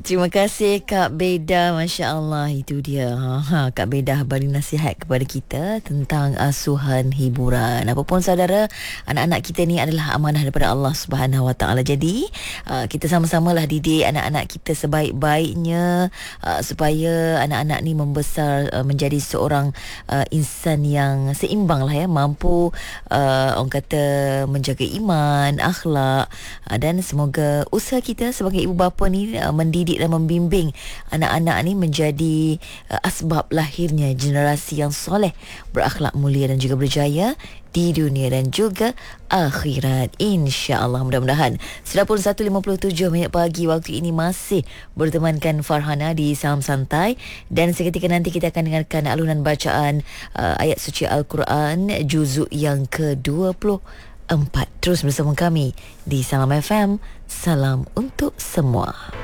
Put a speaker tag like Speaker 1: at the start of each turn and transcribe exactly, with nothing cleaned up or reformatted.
Speaker 1: Terima kasih Kak Beda, Masya Allah. Itu dia, ha, ha, Kak Beda beri nasihat kepada kita tentang asuhan hiburan. Apapun saudara, anak-anak kita ni adalah amanah daripada Allah Subhanahu Wa Taala. Jadi uh, kita sama-samalah didik anak-anak kita sebaik-baiknya, uh, supaya anak-anak ni membesar uh, menjadi seorang uh, insan yang seimbang lah ya, mampu uh, orang kata menjaga iman, akhlak, uh, dan semoga usaha kita sebagai ibu bapa ni uh, mendidik dan membimbing anak-anak ni menjadi uh, asbab lahirnya generasi yang soleh, berakhlak mulia dan juga berjaya di dunia dan juga akhirat, insya-Allah. Mudah-mudahan. Sudah pun satu lima puluh tujuh minit pagi waktu ini masih bertemankan Farhana di Salam Santai, dan seketika nanti kita akan dengarkan alunan bacaan uh, ayat suci Al-Quran juzuk yang ke dua puluh empat. Terus bersama kami di Salam F M. Salam untuk semua.